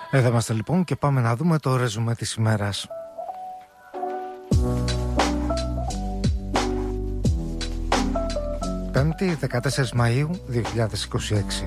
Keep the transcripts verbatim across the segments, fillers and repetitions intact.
Εδώ είμαστε λοιπόν και πάμε να δούμε το ρεζουμέ της ημέρας. Πέμπτη, δεκατέσσερις Μαΐου δύο χιλιάδες είκοσι έξι.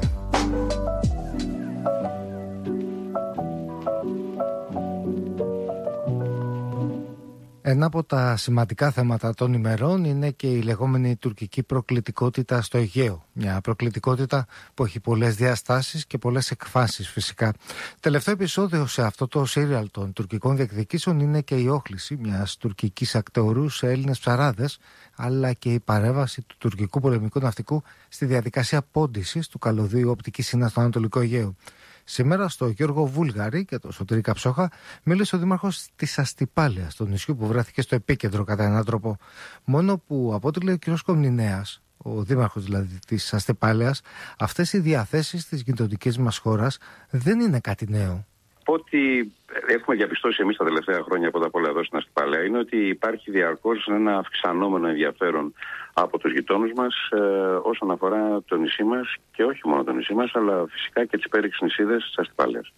Ένα από τα σημαντικά θέματα των ημερών είναι και η λεγόμενη τουρκική προκλητικότητα στο Αιγαίο. Μια προκλητικότητα που έχει πολλές διαστάσεις και πολλές εκφάσεις φυσικά. Τελευταίο επεισόδιο σε αυτό το σύριαλ των τουρκικών διεκδικήσεων είναι και η όχληση μιας τουρκικής ακτεωρού σε Έλληνες ψαράδες, αλλά και η παρέμβαση του τουρκικού πολεμικού ναυτικού στη διαδικασία πόντισης του καλωδίου οπτικής σύνας στο Ανατολικό Αιγαίο. Σήμερα στο Γιώργο Βούλγαρη και το Σωτήρη Καψόχα μίλησε ο δήμαρχος της Αστυπάλαιας, του νησιού που βρέθηκε στο επίκεντρο κατά έναν τρόπο. Μόνο που από ό,τι λέει ο κ. Κομνηνέας, ο δήμαρχος δηλαδή της Αστυπάλαιας, αυτές οι διαθέσεις της γειτονικής μας χώρας δεν είναι κάτι νέο. Ό,τι έχουμε διαπιστώσει εμείς τα τελευταία χρόνια πρώτα απ' όλα εδώ στην Αστυπάλαια είναι ότι υπάρχει διαρκώς ένα αυξανόμενο ενδιαφέρον από τους γειτόνους μας ε, όσον αφορά το νησί μας και όχι μόνο το νησί μας, αλλά φυσικά και τις πέριξ νησίδες της Αστυπάλαιας.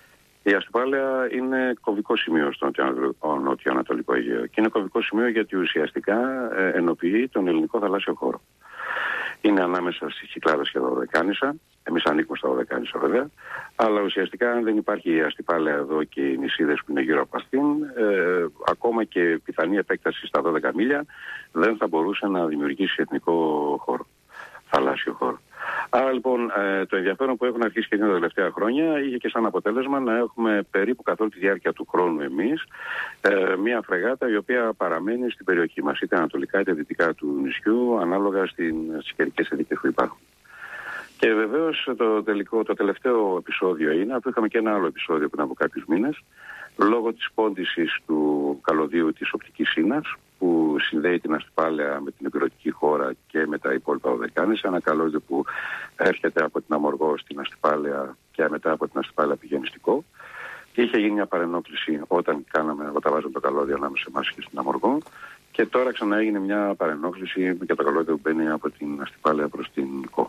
Η Αστυπάλαια είναι κομβικό σημείο στο νότιο-ανατολικό Αιγαίο και είναι κομβικό σημείο γιατί ουσιαστικά ε, ενοποιεί τον ελληνικό θαλάσσιο χώρο. Είναι ανάμεσα στις Κυκλάδες και Δωδεκάνησα. Εμείς ανήκουμε στα Δωδεκάνησα βέβαια. Αλλά ουσιαστικά αν δεν υπάρχει η Αστυπάλαια εδώ και οι νησίδες που είναι γύρω από αυτήν, ε, ακόμα και πιθανή επέκταση στα δώδεκα μίλια δεν θα μπορούσε να δημιουργήσει εθνικό χώρο, θαλάσσιο χώρο. Άρα λοιπόν ε, το ενδιαφέρον που έχουν αρχίσει και είναι τα τελευταία χρόνια είχε και σαν αποτέλεσμα να έχουμε περίπου καθ' όλη τη διάρκεια του χρόνου εμείς ε, μια φρεγάτα η οποία παραμένει στην περιοχή μας, είτε ανατολικά είτε δυτικά του νησιού, ανάλογα στις καιρικές συνθήκες που υπάρχουν. Και βεβαίως το, τελικό, το τελευταίο επεισόδιο είναι, αφού είχαμε και ένα άλλο επεισόδιο πριν από κάποιους μήνες, λόγω της πόντισης του καλωδίου της οπτικής σύνας, που συνδέει την Αστυπάλαια με την υπηρετική χώρα και με τα υπόλοιπα Δωδεκάνησα, ένα καλώδιο που έρχεται από την Αμοργό στην Αστυπάλαια και μετά από την Αστυπάλαια πηγαίνει στην Κο. Και είχε γίνει μια παρενόχληση όταν κάναμε, όταν βάζαμε το καλώδιο ανάμεσα εμάς και στην Αμοργό. Και τώρα ξανά έγινε μια παρενόχληση για το καλώδιο που μπαίνει από την Αστυπάλαια προς την Κο.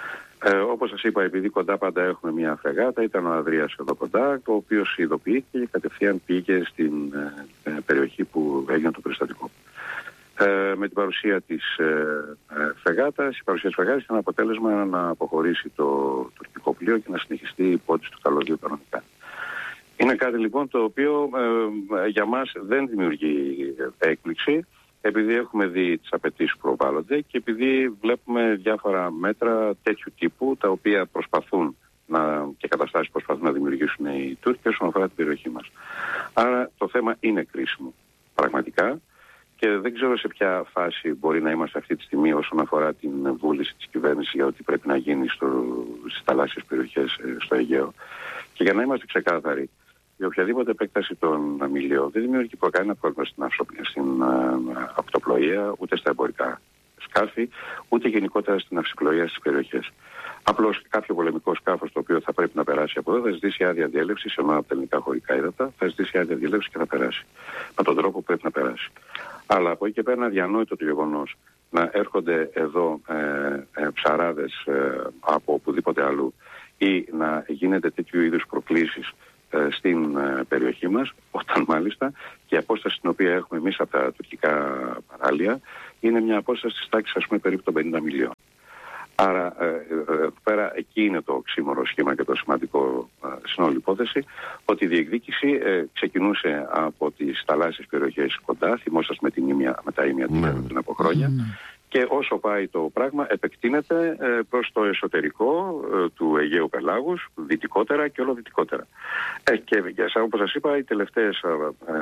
Ε, όπως σας είπα, επειδή κοντά πάντα έχουμε μια φρεγάτα, ήταν ο Ανδρείας εδώ κοντά, ο οποίος ειδοποιήθηκε και κατευθείαν πήγε στην ε, περιοχή που έγινε το περιστατικό. Ε, με την παρουσία της ε, ε, φρεγάτας, η παρουσία της φρεγάτας ήταν αποτέλεσμα να αποχωρήσει το τουρκικό πλοίο και να συνεχιστεί η πόντιση του καλωδίου κανονικά. Είναι κάτι λοιπόν το οποίο ε, για μας δεν δημιουργεί έκπληξη, επειδή έχουμε δει τις απαιτήσεις που προβάλλονται και επειδή βλέπουμε διάφορα μέτρα τέτοιου τύπου τα οποία προσπαθούν να, και καταστάσεις προσπαθούν να δημιουργήσουν οι Τούρκοι όσον αφορά την περιοχή μας. Άρα το θέμα είναι κρίσιμο πραγματικά και δεν ξέρω σε ποια φάση μπορεί να είμαστε αυτή τη στιγμή όσον αφορά την βούληση της κυβέρνησης για ό,τι πρέπει να γίνει στο, στις θαλάσσιες περιοχές στο Αιγαίο. Και για να είμαστε ξεκάθαροι, η οποιαδήποτε επέκταση των αμυλίων δεν δημιουργεί κανένα πρόβλημα στην, στην αυτοπλοεία, ούτε στα εμπορικά σκάφη, ούτε γενικότερα στην αυσιπλοεία στις περιοχές. Απλώς κάποιο πολεμικό σκάφος το οποίο θα πρέπει να περάσει από εδώ θα ζητήσει άδεια διέλευση σε ένα από τα ελληνικά χωρικά ύδατα, θα ζητήσει άδεια διέλευση και θα περάσει. Με τον τρόπο που πρέπει να περάσει. Αλλά από εκεί και πέρα είναι αδιανόητο το γεγονός να έρχονται εδώ ε, ε, ψαράδες ε, από οπουδήποτε αλλού ή να γίνεται τέτοιου είδους προκλήσεις στην περιοχή μας, όταν μάλιστα και η απόσταση την οποία έχουμε εμείς από τα τουρκικά παράλια είναι μια απόσταση της τάξης ας πούμε περίπου των πενήντα μιλίων. Άρα εδώ πέρα εκεί είναι το οξύμορο σχήμα και το σημαντικό στην όλη υπόθεση, ότι η διεκδίκηση ε, ξεκινούσε από τις θαλάσσιες περιοχές κοντά, θυμόσαστε με, την ήμια, με τα ήμια mm. πριν από χρόνια, mm. και όσο πάει το πράγμα επεκτείνεται ε, προς το εσωτερικό ε, του Αιγαίου Πελάγους, δυτικότερα και όλο δυτικότερα. Ε, και σαν όπως σας είπα, οι τελευταίες ε,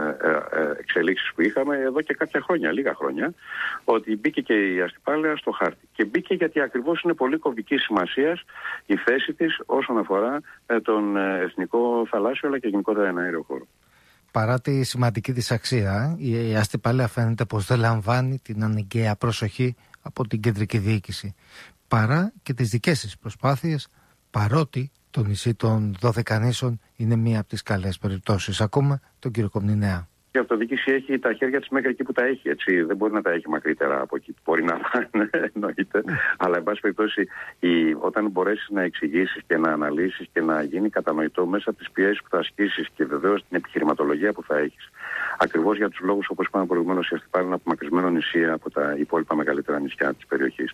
ε, ε, εξελίξεις που είχαμε εδώ και κάποια χρόνια, λίγα χρόνια, ότι μπήκε και η Αστυπάλαια στο χάρτη. Και μπήκε γιατί ακριβώς είναι πολύ κομβική σημασίας η θέση της όσον αφορά ε, τον ε, εθνικό θαλάσσιο αλλά και γενικότερα ένα αέριο χώρο. Παρά τη σημαντική της αξία, η Αστυπάλαια φαίνεται πως δεν λαμβάνει την αναγκαία προσοχή από την κεντρική διοίκηση. Παρά και τις δικές της προσπάθειες, παρότι το νησί των Δωδεκανήσων είναι μία από τις καλές περιπτώσεις. Ακούμε τον κύριο Κομνηνέα. Η αυτοδιοίκηση έχει τα χέρια της μέχρι εκεί που τα έχει. Έτσι. Δεν μπορεί να τα έχει μακρύτερα από εκεί. Μπορεί να πάνε, εννοείται. Αλλά, εν πάση περιπτώσει, η, όταν μπορέσεις να εξηγήσεις και να αναλύσεις και να γίνει κατανοητό μέσα από τις πιέσεις που θα ασκήσεις και βεβαίως την επιχειρηματολογία που θα έχεις. Ακριβώς για τους λόγους, όπως είπαμε προηγουμένως, η Αστυπάλη είναι απομακρυσμένο νησί από τα υπόλοιπα μεγαλύτερα νησιά της περιοχής.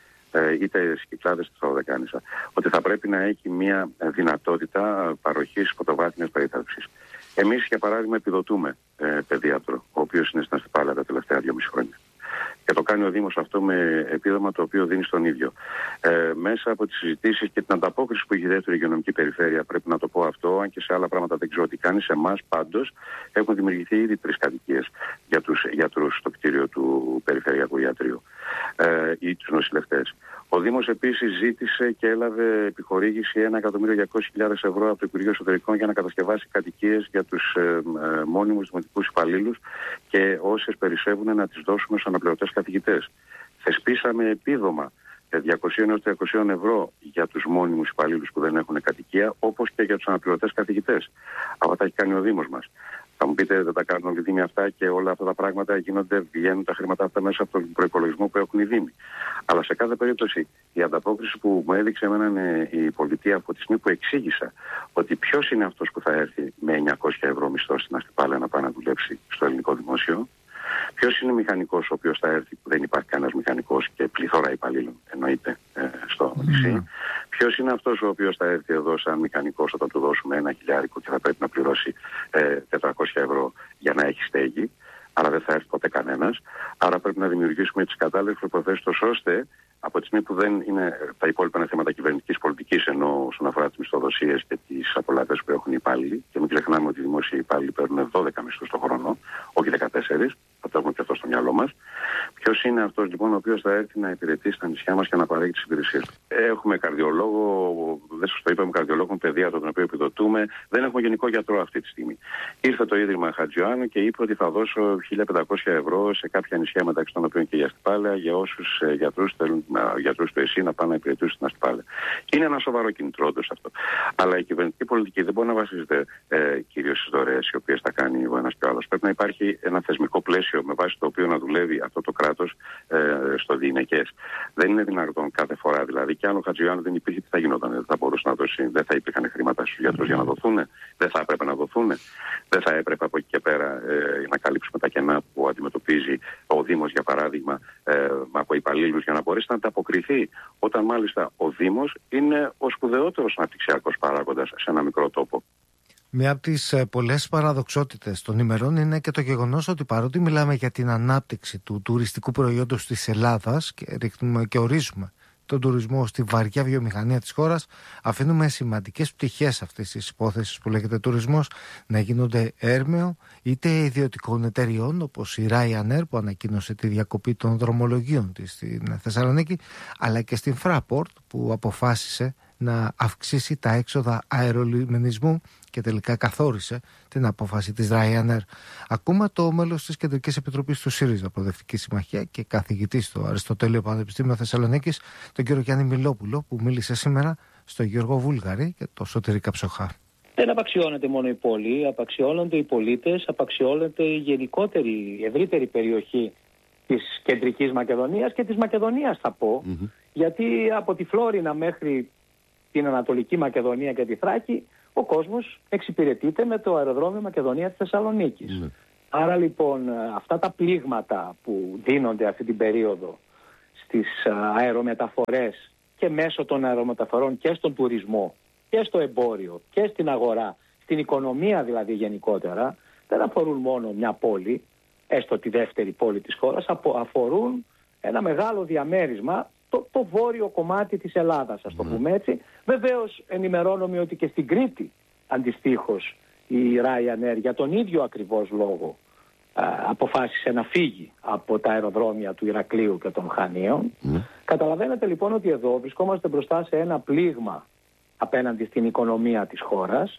Είτε στις Κυκλάδες της Δωδεκάνησα, ότι θα πρέπει να έχει μια δυνατότητα παροχής πρωτοβάθμιας περίθαλψης. Εμείς, για παράδειγμα, επιδοτούμε ε, παιδίατρο, ο οποίος είναι στην Αστυπάλαια τα τελευταία δυόμιση χρόνια. Και το κάνει ο Δήμος αυτό με επίδομα το οποίο δίνει στον ίδιο. Ε, μέσα από τις συζητήσεις και την ανταπόκριση που έχει η δεύτερη υγειονομική περιφέρεια, πρέπει να το πω αυτό, αν και σε άλλα πράγματα δεν ξέρω τι κάνει, σε εμάς πάντως έχουν δημιουργηθεί ήδη τρεις κατοικίες για τους γιατρούς στο κτίριο του Περιφερειακού Ιατρείου ε, ή τους νοσηλευτές. Ο Δήμος επίσης ζήτησε και έλαβε επιχορήγηση ένα εκατομμύριο διακόσιες χιλιάδες ευρώ από το Υπουργείο Εσωτερικών για να κατασκευάσει κατοικίες για τους ε, ε, μόνιμους δημοτικούς υπαλλήλους και όσες περισσεύουν να τις δώσουμε στους αναπληρωτές καθηγητές. Θεσπίσαμε επίδομα διακόσια έως τριακόσια ευρώ για τους μόνιμους υπαλλήλους που δεν έχουν κατοικία, όπως και για τους αναπληρωτές καθηγητές. Αυτά τα έχει κάνει ο Δήμος μας. Θα μου πείτε, δεν τα κάνουν όλοι οι Δήμοι αυτά και όλα αυτά τα πράγματα γίνονται, βγαίνουν τα χρήματα αυτά μέσα από τον προϋπολογισμό που έχουν οι Δήμοι. Αλλά σε κάθε περίπτωση η ανταπόκριση που μου έδειξε εμένα η πολιτεία από τη στιγμή που εξήγησα ότι ποιος είναι αυτός που θα έρθει με εννιακόσια ευρώ μισθό στην Αστυπάλαια να πάει να δουλέψει στο ελληνικό δημόσιο, ποιος είναι ο μηχανικός ο οποίος θα έρθει, που δεν υπάρχει κανένας μηχανικός και πληθώρα υπαλλήλων εννοείται ε, στο νησί. Mm. Ποιος είναι αυτός ο οποίος θα έρθει εδώ σαν μηχανικός όταν του δώσουμε ένα χιλιάρικο και θα πρέπει να πληρώσει ε, τετρακόσια ευρώ για να έχει στέγη, αλλά δεν θα έρθει ποτέ κανένας. Άρα πρέπει να δημιουργήσουμε τις κατάλληλες προποθέσεις ώστε από τη στιγμή που δεν είναι τα υπόλοιπα είναι θέματα κυβερνητικής πολιτικής, ενώ όσον αφορά τις μισθοδοσίες και τις απολαβές που έχουν οι υπάλληλοι, και μην ξεχνάμε ότι οι δημόσιοι υπάλληλοι παίρνουν δώδεκα μισθούς το χρόνο, όχι δεκατέσσερα, θα το έχουμε και αυτό στο μυαλό μας. Ποιος είναι αυτός λοιπόν ο οποίος θα έρθει να υπηρετεί στα νησιά μας και να παρέχει τις υπηρεσίες. Έχουμε καρδιολόγο, δεν σας το είπαμε, καρδιολόγο, παιδίατρο τον οποίο επιδοτούμε. Δεν έχουμε γενικό γιατρό αυτή τη στιγμή. Ήρθε το Ίδρυμα Χατζιωάννου και είπε ότι θα δώσω χίλια πεντακόσια ευρώ σε κάποια νησιά, μεταξύ των οποίων και η Αστυπάλαια, για όσους ε, γιατρούς θέλουν, γιατρούς του ΕΣΥ να πάνε να υπηρετήσουν στην Αστυπάλαια. Είναι ένα σοβαρό κινητρό όντως αυτό. Αλλά η κυβερνητική πολιτική δεν μπορεί να βασίζεται ε, κυρίως στις δωρεές οι οποίες θα κάνει ο ένας και ο άλλος. Πρέπει να υπάρχει ένα θεσμικό πλαίσιο με βάση το οποίο να δουλεύει αυτό το κράτος ε, στο διηνεκές. Δεν είναι δυνατόν κάθε φορά δηλαδή. Και αν ο Χατζιωάννου δεν υπήρχε, τι θα γινόταν, δεν θα μπορούσε να δώσει, δεν θα υπήρχαν χρήματα στους γιατρούς για να δοθούν, δεν θα έπρεπε να δοθούν, δεν θα έπρεπε από εκεί και πέρα ε, να καλύψουμε τα κενά που αντιμετωπίζει ο Δήμος, για παράδειγμα, ε, από υπαλλήλους για να μπορέσει να ανταποκριθεί. Όταν μάλιστα ο Δήμος είναι ο σπουδαιότερος αναπτυξιακός παράγοντας σε ένα μικρό τόπο. Μια από τις πολλές παραδοξότητες των ημερών είναι και το γεγονός ότι παρότι μιλάμε για την ανάπτυξη του τουριστικού προϊόντος της Ελλάδας και ρίχνουμε και ορίζουμε τον τουρισμό στη βαριά βιομηχανία της χώρας, αφήνουμε σημαντικές πτυχές αυτής της υπόθεσης που λέγεται τουρισμός να γίνονται έρμεο είτε ιδιωτικών εταιριών όπως η Ryanair που ανακοίνωσε τη διακοπή των δρομολογίων της στην Θεσσαλονίκη, αλλά και στην Fraport που αποφάσισε να αυξήσει τα έξοδα αερολιμενισμού και τελικά καθόρισε την απόφαση της Ryanair. Ακούμε το μέλος της Κεντρικής Επιτροπής του ΣΥΡΙΖΑ, Προοδευτική Συμμαχία και καθηγητής στο Αριστοτέλειο Πανεπιστήμιο Θεσσαλονίκης, τον κύριο Γιάννη Μιλόπουλο, που μίλησε σήμερα στο Γιώργο Βούλγαρη και το Σωτήρη Καψοχά. Δεν απαξιώνεται μόνο η πόλη, απαξιώνονται οι πολίτες, απαξιώνεται η γενικότερη, η ευρύτερη περιοχή της Κεντρικής Μακεδονίας και της Μακεδονίας, θα πω, mm-hmm. γιατί από τη Φλόρινα μέχρι την Ανατολική Μακεδονία και τη Θράκη ο κόσμος εξυπηρετείται με το αεροδρόμιο Μακεδονία της Θεσσαλονίκης. Mm. Άρα λοιπόν αυτά τα πλήγματα που δίνονται αυτή την περίοδο στις αερομεταφορές και μέσω των αερομεταφορών και στον τουρισμό και στο εμπόριο και στην αγορά, στην οικονομία δηλαδή γενικότερα, δεν αφορούν μόνο μια πόλη, έστω τη δεύτερη πόλη της χώρας, αφορούν ένα μεγάλο διαμέρισμα, το, το βόρειο κομμάτι της Ελλάδας, ας το mm. πούμε έτσι. Βεβαίως ενημερώνομαι ότι και στην Κρήτη αντιστοίχως η Ryanair για τον ίδιο ακριβώς λόγο α, αποφάσισε να φύγει από τα αεροδρόμια του Ηρακλείου και των Χανίων. Mm. Καταλαβαίνετε λοιπόν ότι εδώ βρισκόμαστε μπροστά σε ένα πλήγμα απέναντι στην οικονομία της χώρας,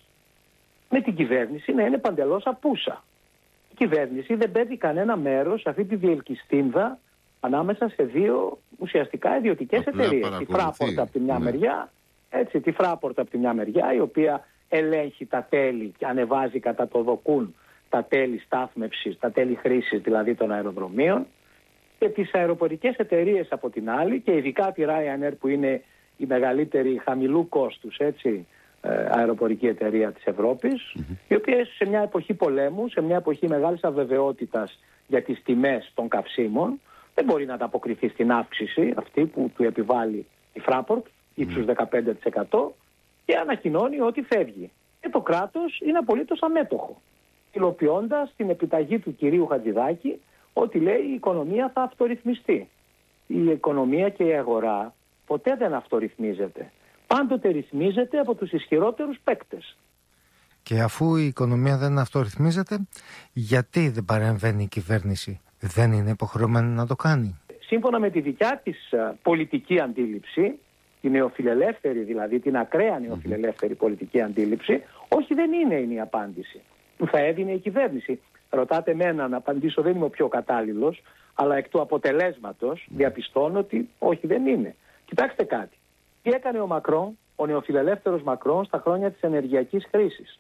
με την κυβέρνηση να είναι παντελώς απούσα. Η κυβέρνηση δεν παίρνει κανένα μέρος σε αυτή τη διελκυστίνδα ανάμεσα σε δύο ουσιαστικά ιδιωτικές εταιρείες. Τη Fraport από τη μια ναι. μεριά, έτσι, τη Fraport από τη μια μεριά, η οποία ελέγχει τα τέλη και ανεβάζει κατά το δοκούν τα τέλη στάθμευσης, τα τέλη χρήσης δηλαδή των αεροδρομίων, και τις αεροπορικές εταιρείες από την άλλη, και ειδικά τη Ryanair που είναι η μεγαλύτερη χαμηλού κόστους, έτσι, αεροπορική εταιρεία της Ευρώπης, mm-hmm. οι οποίες σε μια εποχή πολέμου, σε μια εποχή μεγάλης αβεβαιότητας για τις τιμές των καυσίμων, δεν μπορεί να ανταποκριθεί στην αύξηση αυτή που του επιβάλλει η Fraport, ύψους mm-hmm. δεκαπέντε τοις εκατό, και ανακοινώνει ότι φεύγει. Και το κράτος είναι απολύτως αμέτωχο, υλοποιώντας την επιταγή του κυρίου Χατζηδάκη ότι λέει η οικονομία θα αυτορυθμιστεί. Η οικονομία και η αγορά ποτέ δεν αυτορυθμίζεται. Πάντοτε ρυθμίζεται από τους ισχυρότερους παίκτες. Και αφού η οικονομία δεν αυτορυθμίζεται, γιατί δεν παρεμβαίνει η κυβέρνηση? Δεν είναι υποχρεωμένη να το κάνει? Σύμφωνα με τη δικιά της πολιτική αντίληψη, την νεοφιλελεύθερη, δηλαδή την ακραία νεοφιλελεύθερη πολιτική αντίληψη, όχι, δεν είναι, είναι η απάντηση που θα έδινε η κυβέρνηση. Ρωτάτε εμένα να απαντήσω, δεν είμαι ο πιο κατάλληλος, αλλά εκ του αποτελέσματος διαπιστώνω ότι όχι, δεν είναι. Κοιτάξτε κάτι. Τι έκανε ο Μακρόν, ο νεοφιλελεύθερος Μακρόν, στα χρόνια της ενεργειακής κρίσης?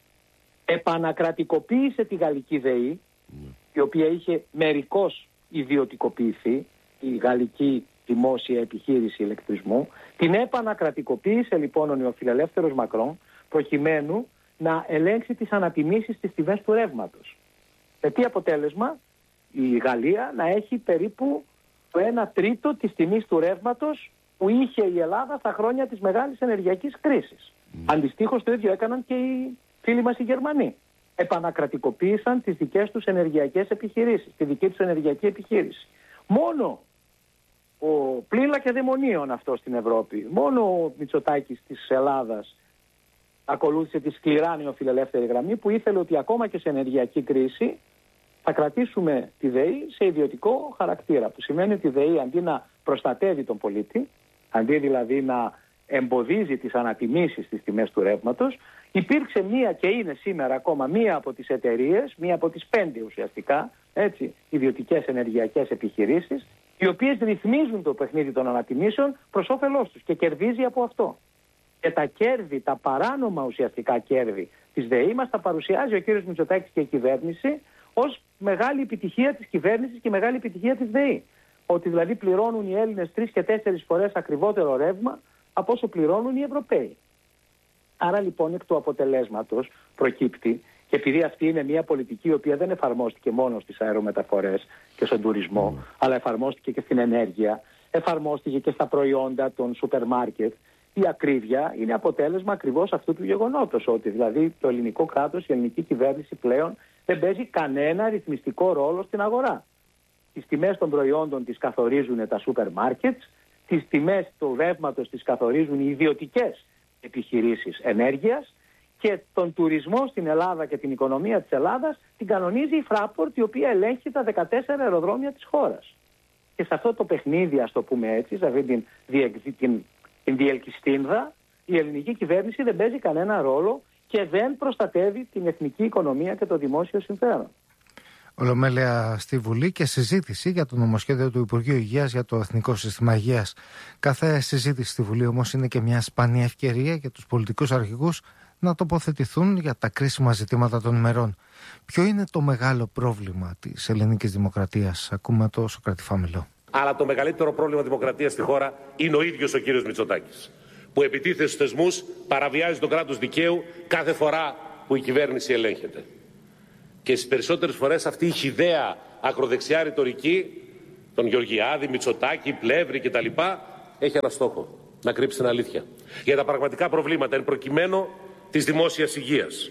Επανακρατικοποίησε τη γαλλική ΔΕΗ, η οποία είχε μερικώς ιδιωτικοποιηθεί, η γαλλική δημόσια επιχείρηση ηλεκτρισμού. Την επανακρατικοποίησε λοιπόν ο νεοφιλελεύθερος Μακρόν, προκειμένου να ελέγξει τις ανατιμήσεις στις τιμές του ρεύματος. Με τι αποτέλεσμα? Η Γαλλία να έχει περίπου το ένα τρίτο της τιμής του ρεύματος που είχε η Ελλάδα στα χρόνια της μεγάλης ενεργειακής κρίσης. Mm. Αντιστοίχως το ίδιο έκαναν και οι φίλοι μας οι Γερμανοί. Επανακρατικοποίησαν τις δικές τους ενεργειακές επιχειρήσεις, τη δική τους ενεργειακή επιχείρηση. Μόνο ο πλήλα και δαιμονίων αυτό στην Ευρώπη, μόνο ο Μητσοτάκης της Ελλάδας ακολούθησε τη σκληρά νεοφιλελεύθερη γραμμή που ήθελε ότι ακόμα και σε ενεργειακή κρίση θα κρατήσουμε τη ΔΕΗ σε ιδιωτικό χαρακτήρα, που σημαίνει ότι η ΔΕΗ αντί να προστατεύει τον πολίτη, αντί δηλαδή να εμποδίζει τις ανατιμήσεις στις τιμές του ρεύματος, υπήρξε μία και είναι σήμερα ακόμα μία από τις εταιρείες, μία από τις πέντε ουσιαστικά, έτσι, ιδιωτικές ενεργειακές επιχειρήσεις, οι οποίες ρυθμίζουν το παιχνίδι των ανατιμήσεων προς όφελός τους και κερδίζει από αυτό. Και τα κέρδη, τα παράνομα ουσιαστικά κέρδη της ΔΕΗ μας τα παρουσιάζει ο κύριος Μητσοτάκης και η κυβέρνηση ως μεγάλη επιτυχία της κυβέρνησης και μεγάλη επιτυχία της ΔΕΗ. Ότι δηλαδή πληρώνουν οι Έλληνες τρεις και τέσσερις φορές ακριβότερο ρεύμα από όσο πληρώνουν οι Ευρωπαίοι. Άρα λοιπόν εκ του αποτελέσματος προκύπτει, και επειδή αυτή είναι μια πολιτική η οποία δεν εφαρμόστηκε μόνο στις αερομεταφορές και στον τουρισμό, mm. αλλά εφαρμόστηκε και στην ενέργεια, εφαρμόστηκε και στα προϊόντα των σούπερ μάρκετ, η ακρίβεια είναι αποτέλεσμα ακριβώς αυτού του γεγονότος, ότι δηλαδή το ελληνικό κράτος, η ελληνική κυβέρνηση πλέον δεν παίζει κανένα ρυθμιστικό ρόλο στην αγορά. Τις τιμές των προϊόντων τις καθορίζουν τα σούπερ μάρκετ, τις τιμές του ρεύματος τις καθορίζουν οι ιδιωτικές επιχειρήσεις ενέργειας, και τον τουρισμό στην Ελλάδα και την οικονομία της Ελλάδας την κανονίζει η Fraport, η οποία ελέγχει τα δεκατέσσερα αεροδρόμια της χώρας. Και σε αυτό το παιχνίδι, ας το πούμε έτσι, σε αυτή την, την, την διελκυστίνδα, η ελληνική κυβέρνηση δεν παίζει κανένα ρόλο και δεν προστατεύει την εθνική οικονομία και το δημόσιο συμφέρον. Ολομέλεια στη Βουλή και συζήτηση για το νομοσχέδιο του Υπουργείου Υγείας για το Εθνικό Σύστημα Υγείας. Κάθε συζήτηση στη Βουλή όμως είναι και μια σπάνια ευκαιρία για τους πολιτικούς αρχηγούς να τοποθετηθούν για τα κρίσιμα ζητήματα των ημερών. Ποιο είναι το μεγάλο πρόβλημα της ελληνικής δημοκρατίας? Ακούμε το Σωκράτη Φάμιλο. Αλλά το μεγαλύτερο πρόβλημα δημοκρατίας στη χώρα είναι ο ίδιος ο κύριος Μητσοτάκης, που επιτίθεται στους θεσμούς, παραβιάζει το κράτος δικαίου κάθε φορά που η κυβέρνηση ελέγχεται. Και στις περισσότερες φορές αυτή η χυδαία ακροδεξιά ρητορική, τον Γεωργιάδη, Μητσοτάκη, Πλεύρη κτλ., έχει ένα στόχο: να κρύψει την αλήθεια για τα πραγματικά προβλήματα, εν προκειμένου της δημόσιας υγείας.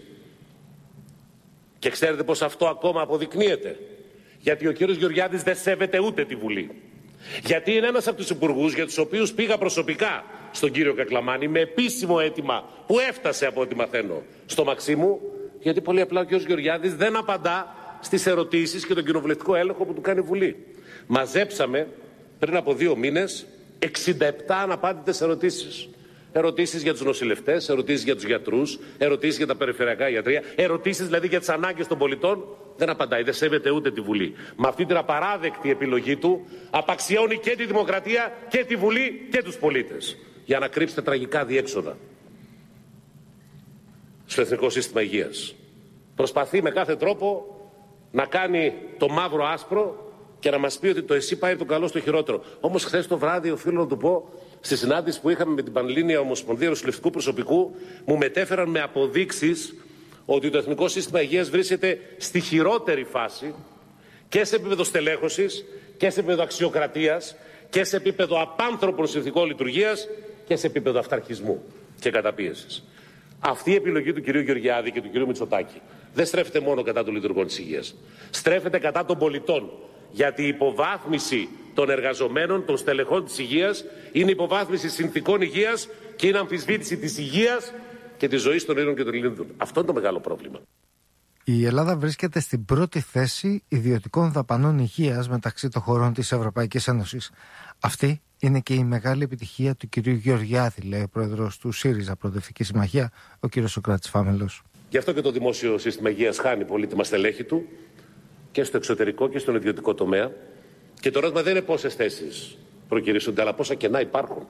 Και ξέρετε πως αυτό ακόμα αποδεικνύεται? Γιατί ο κύριος Γεωργιάδης δεν σέβεται ούτε τη Βουλή. Γιατί είναι ένας από τους υπουργούς για τους οποίους πήγα προσωπικά στον κύριο Κακλαμάνη με επίσημο αίτημα που έφτασε, από ό,τι μαθαίνω, στο Μαξίμου, γιατί πολύ απλά ο κύριος Γεωργιάδης δεν απαντά στις ερωτήσεις και τον κοινοβουλευτικό έλεγχο που του κάνει η Βουλή. Μαζέψαμε πριν από δύο μήνες εξήντα επτά αναπάντητες ερωτήσεις. Ερωτήσεις για τους νοσηλευτές, ερωτήσεις για τους γιατρούς, ερωτήσεις για τα περιφερειακά ιατρεία, ερωτήσεις δηλαδή για τις ανάγκες των πολιτών. Δεν απαντάει, δεν σέβεται ούτε τη Βουλή. Με αυτή την απαράδεκτη επιλογή του απαξιώνει και τη δημοκρατία και τη Βουλή και τους πολίτες, για να κρύψει τα τραγικά διέξοδα στο Εθνικό Σύστημα Υγείας. Προσπαθεί με κάθε τρόπο να κάνει το μαύρο άσπρο και να μας πει ότι το εσύ πάει το καλό στο χειρότερο. Όμως χθες το βράδυ, οφείλω να του πω, στη συνάντηση που είχαμε με την Πανελλήνια Ομοσπονδία Νοσηλευτικού Προσωπικού, μου μετέφεραν με αποδείξεις ότι το Εθνικό Σύστημα Υγείας βρίσκεται στη χειρότερη φάση και σε επίπεδο στελέχωσης και σε επίπεδο αξιοκρατίας και σε επίπεδο απάνθρωπων συνθηκών λειτουργίας και σε επίπεδο αυταρχισμού και καταπίεσης. Αυτή η επιλογή του κυρίου Γεωργιάδη και του κυρίου Μητσοτάκη δεν στρέφεται μόνο κατά των λειτουργών της υγείας. Στρέφεται κατά των πολιτών. Γιατί η υποβάθμιση των εργαζομένων, των στελεχών της υγείας, είναι υποβάθμιση συνθηκών υγείας και είναι αμφισβήτηση της υγείας και της ζωής των Ελλήνων και των Ελληνίδων. Αυτό είναι το μεγάλο πρόβλημα. Η Ελλάδα βρίσκεται στην πρώτη θέση ιδιωτικών δαπανών υγείας μεταξύ των χωρών της Ευρωπαϊκής Ένωσης. Αυτή είναι και η μεγάλη επιτυχία του κυρίου Γεωργιάδη, λέει ο πρόεδρος του ΣΥΡΙΖΑ Προοδευτική Συμμαχία, ο κύριος Σωκράτης Φάμελος. Γι' αυτό και το δημόσιο σύστημα υγείας χάνει πολύτιμα στελέχη του και στο εξωτερικό και στον ιδιωτικό τομέα. Και το ερώτημα δεν είναι πόσες θέσεις προκυρήσονται, αλλά πόσα κενά υπάρχουν.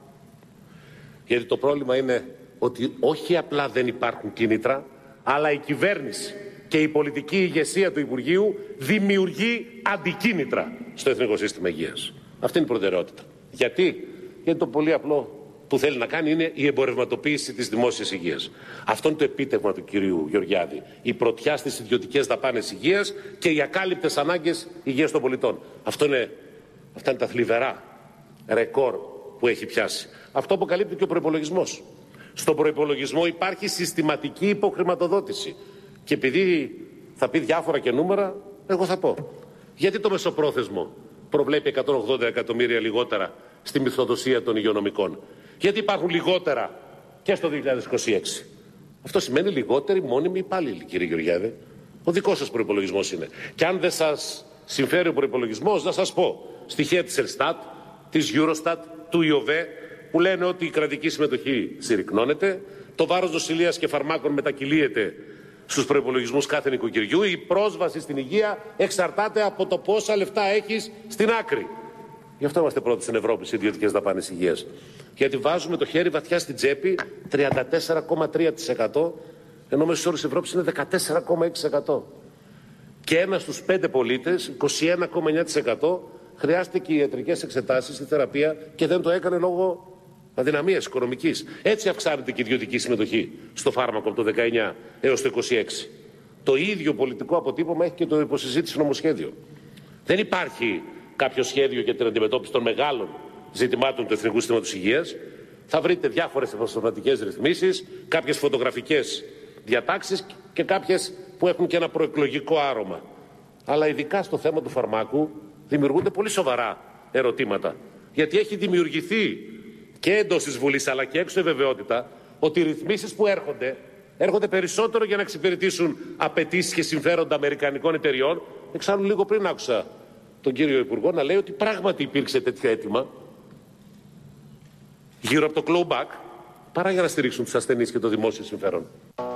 Γιατί το πρόβλημα είναι ότι όχι απλά δεν υπάρχουν κίνητρα, αλλά η κυβέρνηση και η πολιτική ηγεσία του Υπουργείου δημιουργεί αντικίνητρα στο Εθνικό Σύστημα Υγείας. Αυτή είναι η προτεραιότητα. Γιατί? Γιατί το πολύ απλό που θέλει να κάνει είναι η εμπορευματοποίηση της δημόσιας υγείας. Αυτό είναι το επίτευγμα του κυρίου Γεωργιάδη. Η πρωτιά στις ιδιωτικές δαπάνες υγείας και οι ακάλυπτες ανάγκες υγείας των πολιτών. Αυτό είναι, αυτά είναι τα θλιβερά ρεκόρ που έχει πιάσει. Αυτό αποκαλύπτει και ο προϋπολογισμός. Στον προϋπολογισμό υπάρχει συστηματική υποχρηματοδότηση. Και επειδή θα πει διάφορα και νούμερα, εγώ θα πω. Γιατί το μεσοπρόθεσμο προβλέπει εκατόν ογδόντα εκατομμύρια λιγότερα στη μισθοδοσία των υγειονομικών? Γιατί υπάρχουν λιγότερα και στο δύο χιλιάδες είκοσι έξι. Αυτό σημαίνει λιγότεροι μόνιμοι υπάλληλοι, κύριε Γεωργιάδη. Ο δικός σας προϋπολογισμός είναι. Και αν δεν σας συμφέρει ο προϋπολογισμός, να σας πω στοιχεία της Ελστάτ, της Eurostat, του ΙΟΒΕ, που λένε ότι η κρατική συμμετοχή συρρυκνώνεται, το βάρος νοσηλείας και φαρμάκων μετακυλίεται στους προϋπολογισμούς κάθε νοικοκυριού, η πρόσβαση στην υγεία εξαρτάται από το πόσα λεφτά έχεις στην άκρη. Γι' αυτό είμαστε πρώτοι στην Ευρώπη σε ιδιωτικές δαπάνες υγείας. Γιατί βάζουμε το χέρι βαθιά στην τσέπη, τριάντα τέσσερα κόμμα τρία τοις εκατό, ενώ μέσος όρος της Ευρώπης είναι δεκατέσσερα κόμμα έξι τοις εκατό. Και ένας στους πέντε πολίτες, είκοσι ένα κόμμα εννιά τοις εκατό, χρειάστηκε ιατρικές εξετάσεις στη θεραπεία και δεν το έκανε λόγω αδυναμίας οικονομικής. Έτσι αυξάνεται και η ιδιωτική συμμετοχή στο φάρμακο από το δεκαεννιά έως το είκοσι έξι. Το ίδιο πολιτικό αποτύπωμα έχει και το υποσυζήτηση νομοσχέδιο. Δεν υπάρχει κάποιο σχέδιο για την αντιμετώπιση των μεγάλων ζητημάτων του Εθνικού Συστήματος Υγείας. Θα βρείτε διάφορες επαγγελματικές ρυθμίσεις, κάποιες φωτογραφικές διατάξεις και κάποιες που έχουν και ένα προεκλογικό άρωμα. Αλλά ειδικά στο θέμα του φαρμάκου δημιουργούνται πολύ σοβαρά ερωτήματα. Γιατί έχει δημιουργηθεί και εντός της Βουλής αλλά και έξω η βεβαιότητα ότι οι ρυθμίσεις που έρχονται έρχονται περισσότερο για να εξυπηρετήσουν απαιτήσεις και συμφέροντα αμερικανικών εταιριών. Εξάλλου λίγο πριν άκουσα τον κύριο Υπουργό να λέει ότι πράγματι υπήρξε τέτοιο αίτημα γύρω από το clawback παρά για να στηρίξουν τους ασθενείς και το δημόσιο συμφέρον.